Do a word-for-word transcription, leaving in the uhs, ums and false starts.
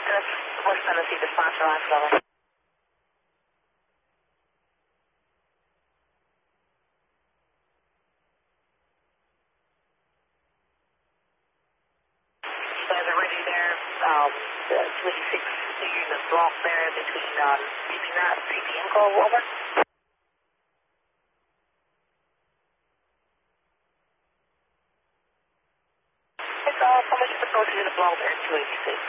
West Tennessee, the sponsor line, over. Guys are ready there. Um, the twenty-six unit block there between, um, between that C P M call, over. It's all permission to proceed to the block there, two eighty-six.